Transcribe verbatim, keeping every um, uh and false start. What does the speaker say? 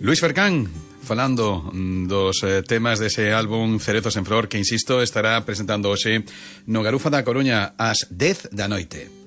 Luís Fercán, falando dos eh, temas dese álbum Cerezos en Flor, que, insisto, estará presentando hoxe no Garufa da Coruña ás dez da noite.